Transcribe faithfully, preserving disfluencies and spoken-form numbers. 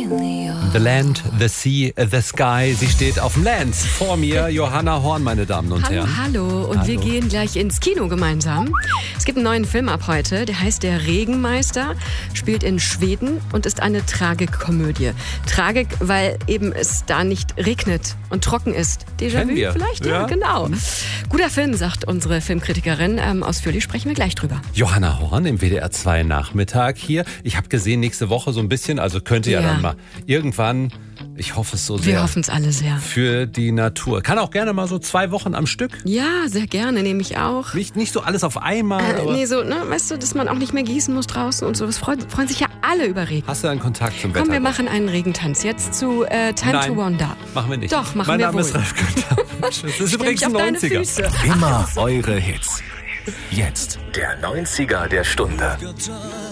The Land, the Sea, the Sky. Sie steht auf dem Land. Vor mir Johanna Horn, meine Damen und Hallo, Herren. hallo. Und Hallo. wir gehen gleich ins Kino gemeinsam. Es gibt einen neuen Film ab heute, der heißt Der Regenmeister, spielt in Schweden und ist eine Tragikkomödie. Tragik, weil eben es da nicht regnet und trocken ist. Déjà-vu vielleicht? Ja, ja, genau. Guter Film, sagt unsere Filmkritikerin. Ähm, ausführlich sprechen wir gleich drüber. Johanna Horn im W D R zwei Nachmittag hier. Ich habe gesehen, nächste Woche so ein bisschen, also könnte ja, Ja. dann mal irgendwann, ich hoffe es so sehr. Wir hoffen es alle sehr. Für die Natur. Kann auch gerne mal so zwei Wochen am Stück. Ja, sehr gerne, nehme ich auch. Nicht, nicht so alles auf einmal. Äh, aber nee, so, ne, weißt du, dass man auch nicht mehr gießen muss draußen und so. Das freuen, freuen sich ja alle über Regen. Hast du einen Kontakt zum Wetter? Komm, wir machen einen Regentanz. Jetzt zu äh, Time Nein. to Wonder. Machen wir nicht. Doch, machen mein wir Name wohl. ist Ralf Günther. Das ist Stell übrigens mich ein auf deine neunziger. Füße. Immer eure Hits. Jetzt der neunziger der Stunde.